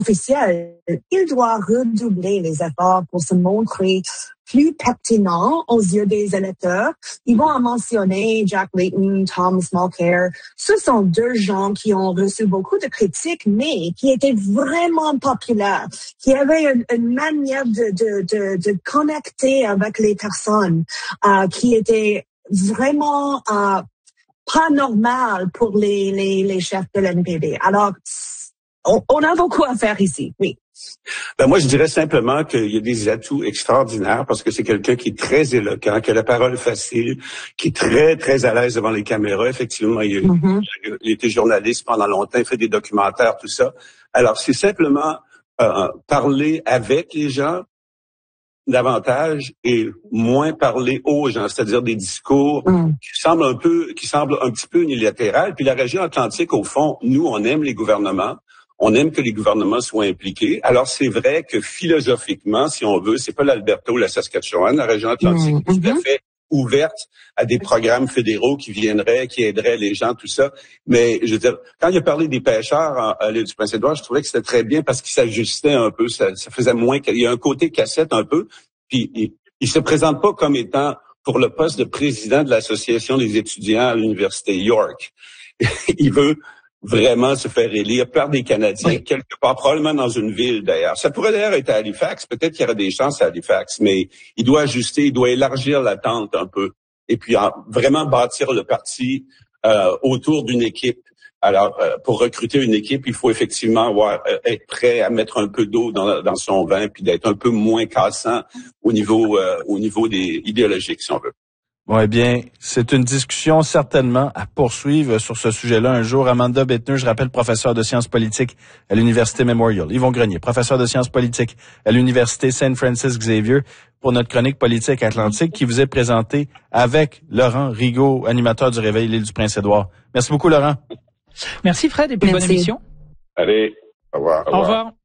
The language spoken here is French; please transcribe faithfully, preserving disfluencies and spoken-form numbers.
officiel, il doit redoubler les efforts pour se montrer plus pertinent aux yeux des électeurs. Ils vont en mentionner Jack Layton, Thomas Mulcair. Ce sont deux gens qui ont reçu beaucoup de critiques, mais qui étaient vraiment populaires, qui avaient une, une manière de, de, de, de connecter avec les personnes, euh, qui était vraiment euh, pas normal pour les, les, les chefs de l'N P D. Alors, on, on a beaucoup à faire ici, oui. Ben moi, je dirais simplement qu'il y a des atouts extraordinaires parce que c'est quelqu'un qui est très éloquent, qui a la parole facile, qui est très, très à l'aise devant les caméras. Effectivement, il, mm-hmm. il, il était journaliste pendant longtemps, il fait des documentaires, tout ça. Alors, c'est simplement euh, parler avec les gens davantage et moins parler aux gens, c'est-à-dire des discours mm. qui semblent un peu, qui semblent un petit peu unilatérales. Puis la région atlantique, au fond, nous, on aime les gouvernements. On aime que les gouvernements soient impliqués. Alors, c'est vrai que philosophiquement, si on veut, c'est pas l'Alberta ou la Saskatchewan, la région atlantique est mm-hmm. tout à fait ouverte à des programmes fédéraux qui viendraient, qui aideraient les gens, tout ça. Mais, je veux dire, quand il a parlé des pêcheurs à l'île du Prince-Édouard, je trouvais que c'était très bien parce qu'il s'ajustait un peu. Ça, ça faisait moins... Il y a un côté cassette un peu. Puis, il, il se présente pas comme étant pour le poste de président de l'Association des étudiants à l'Université York. Il veut vraiment se faire élire par des Canadiens, oui. quelque part, probablement dans une ville d'ailleurs. Ça pourrait d'ailleurs être à Halifax, peut-être qu'il y aurait des chances à Halifax, mais il doit ajuster, il doit élargir la tente un peu, et puis en, vraiment bâtir le parti euh, autour d'une équipe. Alors, euh, pour recruter une équipe, il faut effectivement avoir, euh, être prêt à mettre un peu d'eau dans, dans son vin, puis d'être un peu moins cassant au niveau, euh, au niveau des idéologiques, si on veut. Bon, eh bien, c'est une discussion certainement à poursuivre sur ce sujet-là un jour. Amanda Bettner, je rappelle, professeure de sciences politiques à l'Université Memorial. Yvon Grenier, professeur de sciences politiques à l'Université Saint Francis Xavier, pour notre chronique politique atlantique qui vous est présentée avec Laurent Rigaud, animateur du Réveil l'île du Prince-Édouard. Merci beaucoup, Laurent. Merci, Fred, et puis bonne émission. Allez, au revoir. Au revoir. Au revoir.